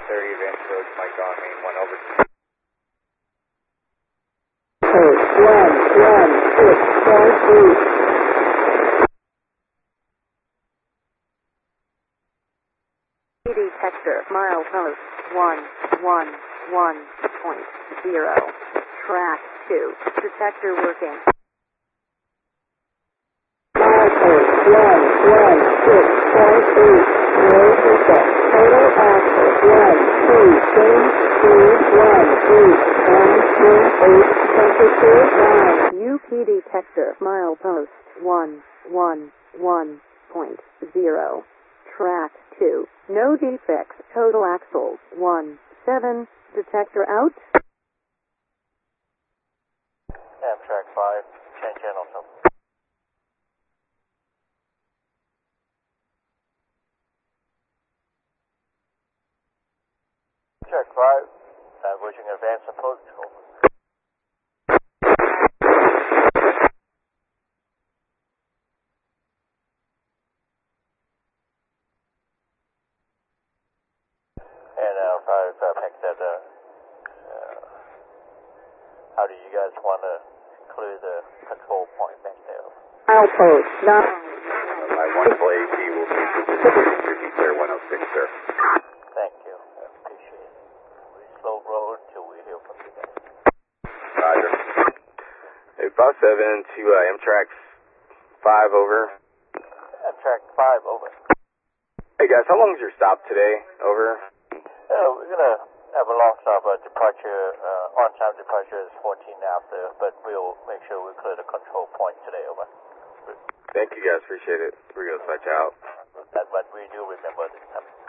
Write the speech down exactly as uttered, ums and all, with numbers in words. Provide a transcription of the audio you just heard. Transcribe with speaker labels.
Speaker 1: thirty, Advance Road, Mike on main, one over.
Speaker 2: one, one, six, five, eight.
Speaker 3: Detector, milepost, one, one, one, point, zero. Track, two. Detector working.
Speaker 2: Milepost, one, one, six, five, eight. No pickup. Total axle, one, two, change, two, one, eight, one, two, eight. Temperature, nine.
Speaker 3: U P detector, milepost, one, one, one, point, zero. Track, two. No defects. Total axles, one, seven. Detector out.
Speaker 4: Amtrak five, change channel two. Amtrak five, averaging advance approach, over. And uh, five, uh, picked that, uh, uh, how do you guys want to include the control point back there?
Speaker 2: Milepost, nine.
Speaker 1: My wonderful A P will be for declare one oh six, sir.
Speaker 4: Thank you. I appreciate it. We slow roll until we hear from you guys.
Speaker 1: Roger. Hey, Boss seven to uh, Amtrak five, over.
Speaker 4: Amtrak five, over.
Speaker 1: Hey, guys, how long is your stop today? Over.
Speaker 4: Uh, we're going to have a long stop uh, departure. Uh, on-time departure is fourteen after, but we'll make sure we clear the control point today, over.
Speaker 1: Thank you, guys. Appreciate it. We're going to switch out.
Speaker 4: That, but we do remember this time.